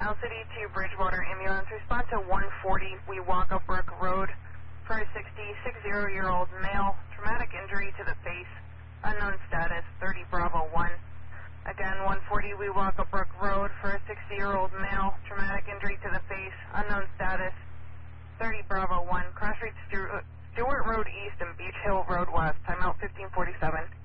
Al City to Bridgewater ambulance. Respond to 140 Weewaka Brook Road for a 60-year-old male. Traumatic injury to the face. Unknown status. 30 Bravo 1. Again, 140 Weewaka Brook Road for a 60-year-old male. Traumatic injury to the face. Unknown status. 30 Bravo 1. Cross Street Stewart Road East and Beach Hill Road West. Timeout 1547.